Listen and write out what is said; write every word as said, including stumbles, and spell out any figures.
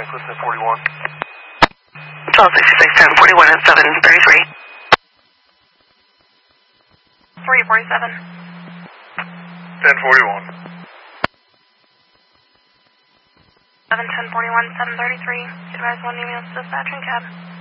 nine, Clifton forty-one. twelve sixty-six, ten forty-one at seven thirty-three. three forty-seven. ten forty-one. seven ten forty-one, seven thirty-three. Advise one ambulance dispatch and cab.